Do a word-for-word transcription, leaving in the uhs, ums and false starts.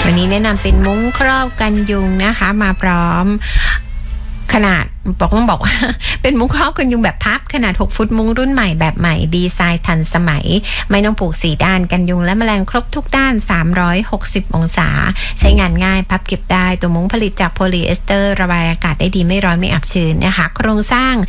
วันนี้แนะนำเป็นมุ้งครอบกันยุงนะคะมาพร้อมขนาดบอกต้องบอกว่า เป็นมุ้งครอบกันยุงแบบพับขนาดหกฟุตมุ้งรุ่นใหม่แบบใหม่ดีไซน์ทันสมัยไม่ต้องผูกสี่ด้านกันยุงและแมลงครบทุกด้านสามร้อยหกสิบองศาใช้งานง่ายพับเก็บได้ตัวมุ้งผลิตจากโพลีเอสเตอร์ระบายอากาศได้ดีไม่ร้อนไม่อับชื้นนะคะโครงสร้าง